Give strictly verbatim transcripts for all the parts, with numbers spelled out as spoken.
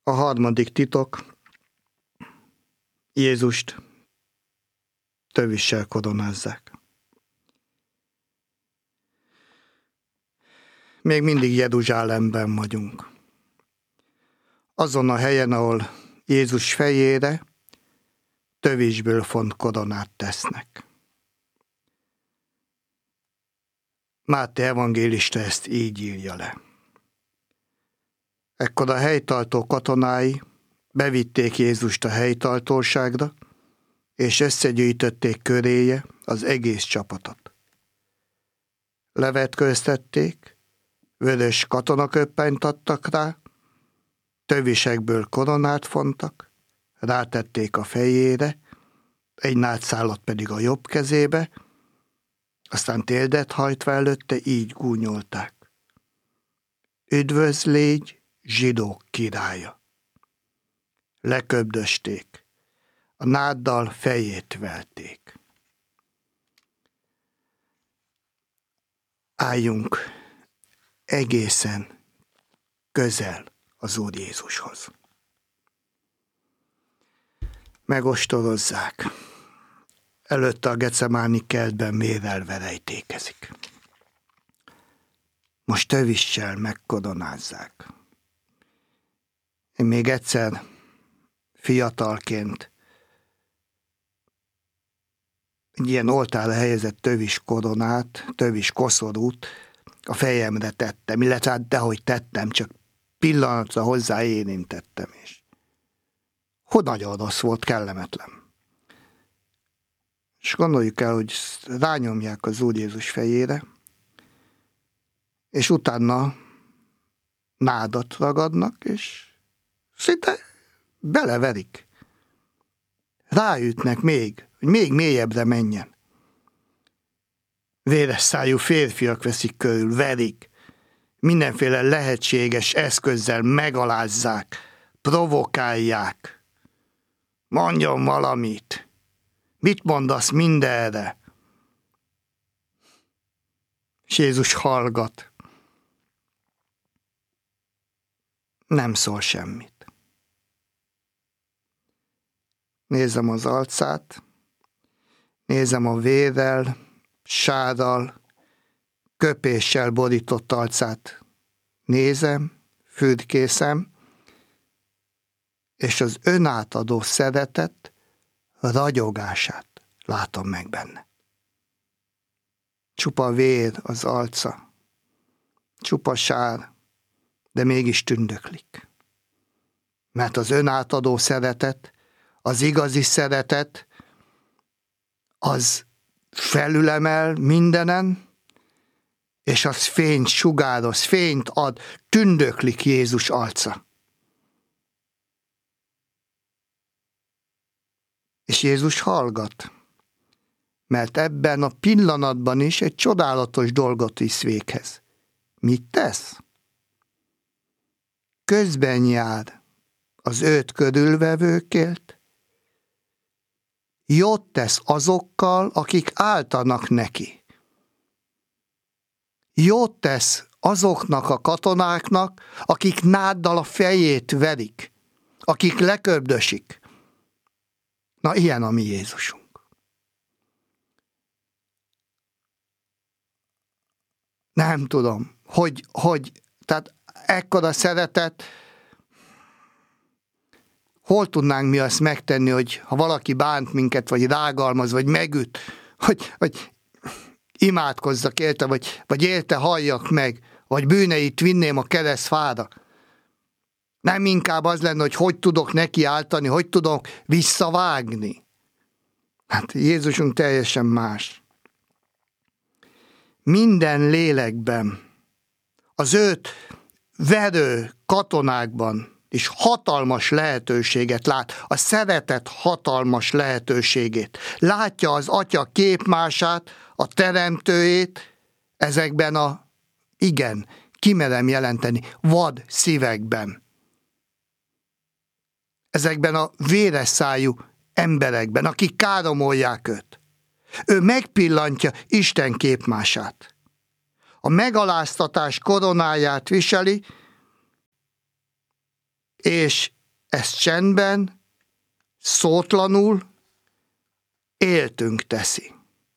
A harmadik titok: Jézust tövissel koronázzák. Még mindig Jeruzsálemben vagyunk. Azon a helyen, ahol Jézus fejére tövisből font koronát tesznek. Máté evangélista ezt így írja le. Ekkor a helytartó katonái bevitték Jézust a helytartóságra, és összegyűjtötték köréje az egész csapatot. Levetkőztették, vörös katonaköppenyt adtak rá, tövisekből koronát fontak, rátették a fejére, egy nádszálat pedig a jobb kezébe, aztán térdet hajtva előtte így gúnyolták: Üdvözl légy, zsidók királya! Leköbdösték, a náddal fejét verték. Álljunk egészen közel az Úr Jézushoz. Megostorozzák. Előtte a Gecemáni kertben mérelve rejtékezik. Most tövissel megkoronázzák. Én még egyszer fiatalként egy ilyen oltára helyezett tövis koronát, tövis koszorút a fejemre tettem, illetve hát dehogy tettem, csak pillanatra hozzá érintettem is. Hogy nagyon rossz volt, kellemetlen. És gondoljuk el, hogy rányomják az Úr Jézus fejére, és utána nádat ragadnak, és szinte beleverik. Ráütnek még, hogy még mélyebbre menjen. Véres szájú férfiak veszik körül, verik, mindenféle lehetséges eszközzel megalázzák, provokálják. Mondjon valamit. Mit mondasz mindenre? És Jézus hallgat. Nem szól semmit. Nézem az arcát, nézem a vérrel, sárral, köpéssel borított arcát. Nézem, fürkészem, és az önátadó szeretet ragyogását látom meg benne. Csupa vér az arca, csupa sár, de mégis tündöklik. Mert az önátadó szeretet, az igazi szeretet, az felülemel mindenen, és az fényt sugároz, fényt ad, tündöklik Jézus arca. És Jézus hallgat, mert ebben a pillanatban is egy csodálatos dolgot visz véghez. Mit tesz? Közben jár az őt körülvevőkért, jót tesz azokkal, akik áltanak neki. Jót tesz azoknak a katonáknak, akik náddal a fejét verik, akik leköbdösik. Na, ilyen a mi Jézusunk. Nem tudom, hogy, hogy tehát ekkora szeretet, hol tudnánk mi azt megtenni, hogy ha valaki bánt minket, vagy rágalmaz, vagy megüt, hogy, hogy imádkozzak érte, vagy, vagy érte halljak meg, vagy bűneit vinném a keresztfára. Nem inkább az lenne, hogy hogy tudok neki áltani, hogy tudok visszavágni. Hát Jézusunk teljesen más. Minden lélekben, az őt verő katonákban is hatalmas lehetőséget lát, a szeretet hatalmas lehetőségét. Látja az Atya képmását, a teremtőjét ezekben a, igen, kimerem jelenteni, vad szívekben. Ezekben a véres szájú emberekben, akik káromolják őt. Ő megpillantja Isten képmását. A megaláztatás koronáját viseli, és ezt csendben, szótlanul, éltünk teszi.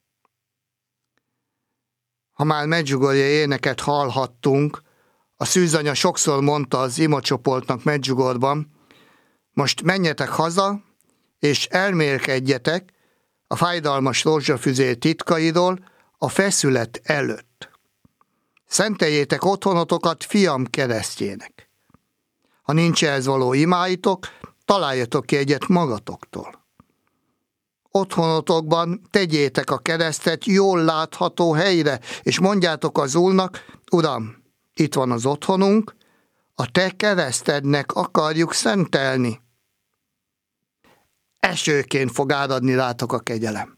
Ha már Medjugorje éneket hallhattunk, a szűzanya sokszor mondta az imacsoportnak Medjugorban, most menjetek haza, és elmélkedjetek a fájdalmas rózsafüzér titkairól a feszület előtt. Szenteljétek otthonotokat fiam keresztjének. Ha nincs ehhez való imáitok, találjatok ki egyet magatoktól. Otthonotokban tegyétek a keresztet jól látható helyre, és mondjátok az Úrnak, Uram, itt van az otthonunk, a te keresztednek akarjuk szentelni. Esőként fog áradni rátok a kegyelem.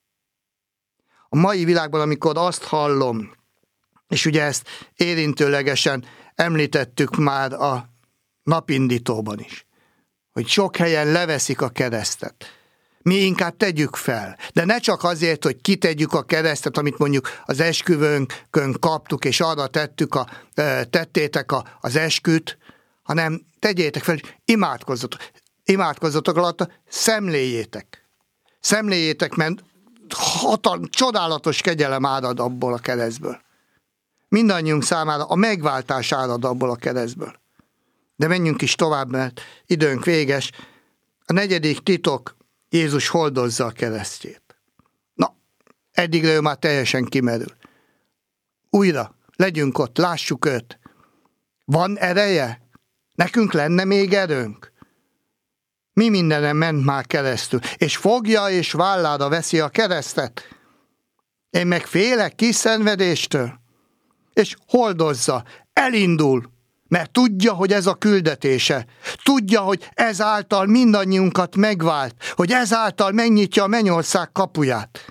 A mai világban, amikor azt hallom, és ugye ezt érintőlegesen említettük már a napindítóban is, hogy sok helyen leveszik a keresztet. Mi inkább tegyük fel, de ne csak azért, hogy kitegyük a keresztet, amit mondjuk az esküvőnkön kaptuk, és arra tettük a, tettétek a, az esküt, hanem tegyétek fel, imádkozzatok. Imádkozzatok alatt, szemléljétek. Szemléljétek, mert hatal, csodálatos kegyelem árad abból a keresztből. Mindannyiunk számára a megváltás árad abból a keresztből. De menjünk is tovább, mert időnk véges. A negyedik titok, Jézus hordozza a keresztjét. Na, eddigre ő már teljesen kimerül. Újra, legyünk ott, lássuk őt. Van ereje? Nekünk lenne még erőnk? Mi mindenem ment már keresztül, és fogja és vállára veszi a keresztet. Én meg félek kis szenvedéstől, és hordozza, elindul, mert tudja, hogy ez a küldetése. Tudja, hogy ezáltal mindannyiunkat megvált, hogy ezáltal megnyitja a mennyország kapuját.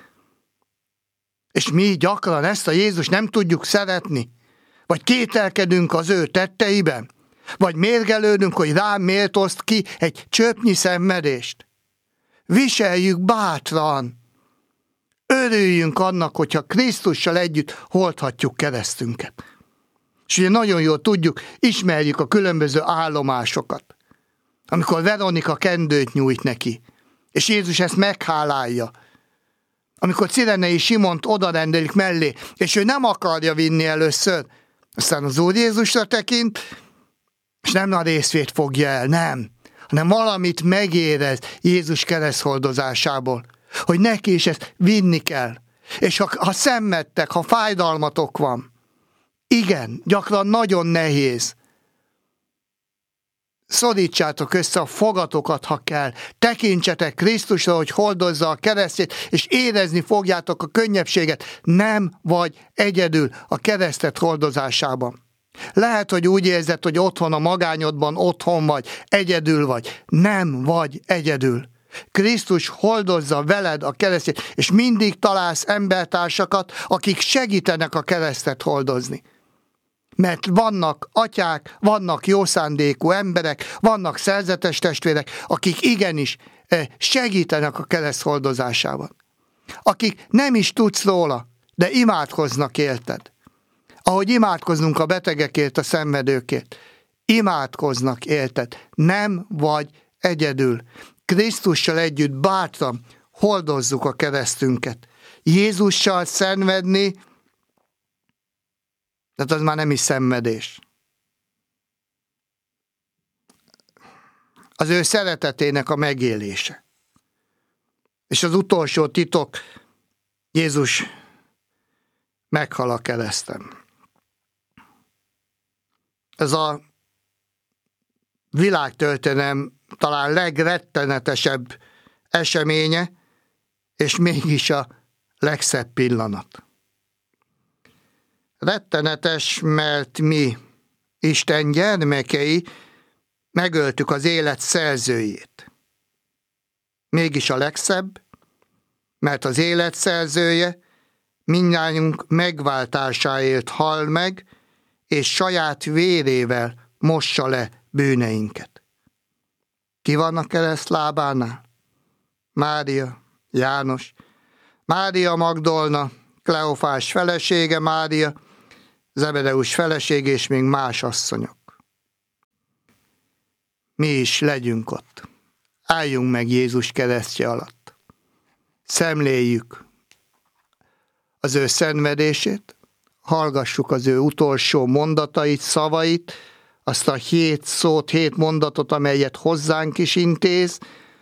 És mi gyakran ezt a Jézus nem tudjuk szeretni, vagy kételkedünk az ő tetteiben, vagy mérgelődünk, hogy rám miért oszt ki egy csöpnyi szenvedést. Viseljük bátran. Örüljünk annak, hogyha Krisztussal együtt hordhatjuk keresztünket. És ugye nagyon jól tudjuk, ismerjük a különböző állomásokat. Amikor Veronika kendőt nyújt neki, és Jézus ezt meghálálja. Amikor Cirenei Simont odarendelik mellé, és ő nem akarja vinni először, aztán az Úr Jézusra tekint, és nem a részvét fogja el, nem, hanem valamit megérez Jézus kereszthordozásából, hogy neki is ezt vinni kell. És ha, ha szenvedtek, ha fájdalmatok van, igen, gyakran nagyon nehéz. Szorítsátok össze a fogatokat, ha kell. Tekintsetek Krisztusra, hogy hordozza a keresztjét, és érezni fogjátok a könnyebbséget. Nem vagy egyedül a keresztet hordozásában. Lehet, hogy úgy érzed, hogy otthon a magányodban otthon vagy, egyedül vagy. Nem vagy egyedül. Krisztus hordozza veled a keresztjét, és mindig találsz embertársakat, akik segítenek a keresztet hordozni. Mert vannak atyák, vannak jó szándékú emberek, vannak szerzetes testvérek, akik igenis segítenek a kereszt hordozásában. Akik nem is tudsz róla, de imádkoznak érted. Ahogy imádkoznunk a betegekért, a szenvedőkért. Imádkoznak érted. Nem vagy egyedül. Krisztussal együtt bátran hordozzuk a keresztünket. Jézussal szenvedni, tehát az már nem is szenvedés. Az ő szeretetének a megélése. És az utolsó titok, Jézus meghal a kereszten. Ez a világtörténelem talán legrettenetesebb eseménye, és mégis a legszebb pillanat. Rettenetes, mert mi, Isten gyermekei, megöltük az élet szerzőjét. Mégis a legszebb, mert az élet szerzője mindnyájunk megváltásáért hal meg, és saját vérével mossa le bűneinket. Ki van a keresztlábánál? Mária, János, Mária Magdolna, Kleofás felesége Mária, Zebedeus felesége és még más asszonyok. mi is legyünk ott. Álljunk meg Jézus keresztje alatt. Szemléljük az ő szenvedését, hallgassuk az ő utolsó mondatait, szavait, azt a hét szót, hét mondatot, amelyet hozzánk is intéz,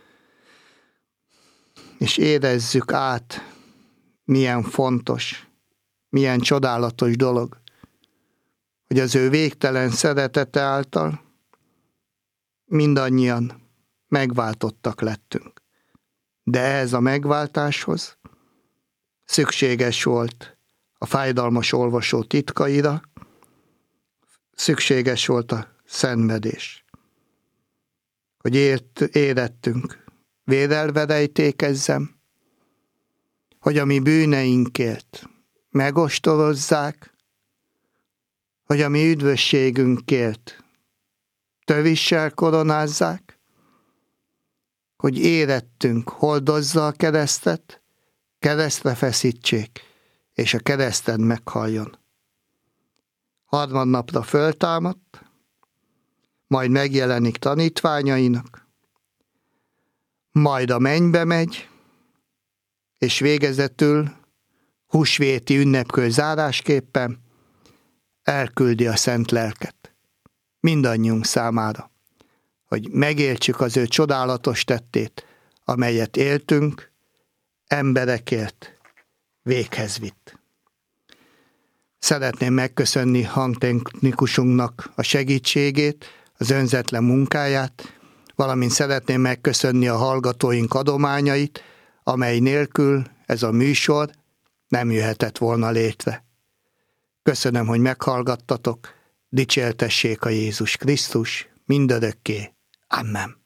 és érezzük át, milyen fontos, milyen csodálatos dolog, hogy az ő végtelen szeretete által mindannyian megváltottak lettünk. De ehhez a megváltáshoz szükséges volt a fájdalmas olvasó titkaira, szükséges volt a szenvedés, hogy ért, érettünk, vérelverejtékezzem, hogy a mi bűneinkért megostorozzák, hogy a mi üdvösségünkért tövissel koronázzák, hogy érettünk hordozza a keresztet, keresztre feszítsék, és a kereszten meghalljon. Harmadnapra föltámadt, majd megjelenik tanítványainak, majd a mennybe megy, és végezetül húsvéti ünnepkör zárásképpen elküldi a szent lelket mindannyiunk számára, hogy megértsük az ő csodálatos tettét, amelyet éltünk, emberekért véghez vitt. Szeretném megköszönni hangtechnikusunknak a segítségét, az önzetlen munkáját, valamint szeretném megköszönni a hallgatóink adományait, amely nélkül ez a műsor nem jöhetett volna létre. Köszönöm, hogy meghallgattatok, dicsértessék a Jézus Krisztus mindörökké. Amen.